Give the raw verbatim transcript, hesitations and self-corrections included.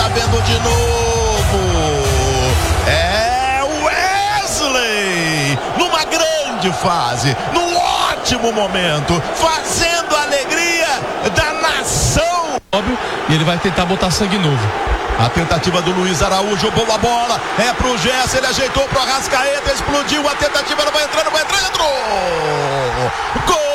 vendo de novo. É Wesley, numa grande fase, num ótimo momento, fazendo a alegria da nação. Óbvio, e ele vai tentar botar sangue novo. A tentativa do Luiz Araújo, boa bola, é pro Gerson, ele ajeitou pro Arrascaeta, explodiu a tentativa, não vai entrar, não vai entrar, entrou! Gol!